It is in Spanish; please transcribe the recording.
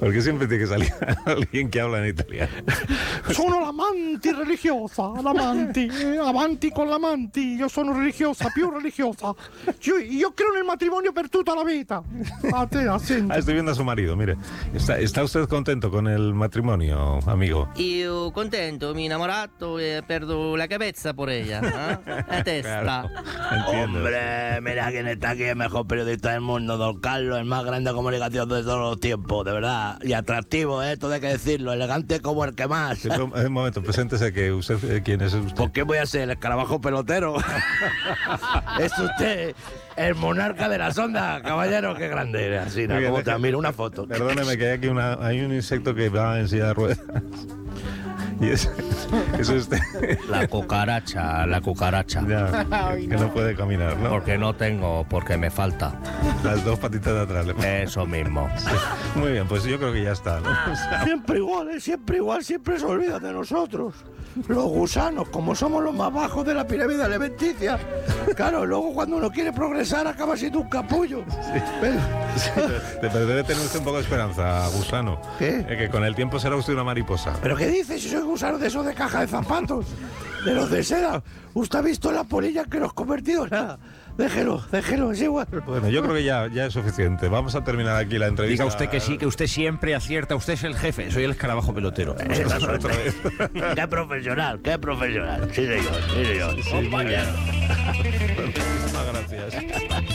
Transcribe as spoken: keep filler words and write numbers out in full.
Porque siempre tiene que salir alguien que habla en italiano. Sono la manti religiosa, la manti, eh, avanti con la manti, io sono religiosa, più religiosa. Io, io creo nel matrimonio per tutta la vita. A te, ah, estoy viendo a su marido, mire. ¿Está, ¿Está usted contento con el matrimonio, amigo? Io contento, mi innamorato e perdo la cabeza por ella, ¿eh? La testa. Claro, Hombre, mira quién está aquí, el mejor periodista del mundo, don Carlos, el más grande comunicación de todos los tiempos, de verdad. Y atractivo, ¿eh? Todo hay que decirlo, elegante como el que más. Sí, un momento, preséntese que usted, eh, ¿quién es usted? ¿Por qué voy a ser el escarabajo pelotero? Es usted el monarca de las ondas, caballero, qué grande. Así, ¿no? ¿Cómo te admiro? Una foto. Perdóneme que hay aquí una, hay un insecto que va en silla de ruedas. Y es, es usted. La cucaracha, la cucaracha. Ya, que, que no puede caminar, ¿no? Porque no tengo, porque me falta. Las dos patitas de atrás. Le... Eso mismo. Sí. Muy bien, pues yo creo que ya está, ¿no? O sea... Siempre igual, ¿eh? Siempre igual, siempre se olvida de nosotros. Los gusanos, como somos los más bajos de la pirámide alimenticia. Claro, luego cuando uno quiere progresar acaba siendo un capullo. Sí. Pero... Sí, pero debe tener usted un poco de esperanza, gusano. ¿Qué? Eh, que con el tiempo será usted una mariposa. ¿Pero qué dices? Si soy gusano de esos de caja de zapatos, de los de seda. ¿Usted ha visto la polilla que nos convertido? Nada. Déjelo, déjelo, es igual. Bueno, yo creo que ya, ya es suficiente. Vamos a terminar aquí la entrevista. Diga usted que sí, que usted siempre acierta. Usted es el jefe, soy el escarabajo pelotero. Eh, otra vez. Qué profesional, qué profesional. Sí, señor, sí, señor. Sí, Compañero. muchísimas gracias.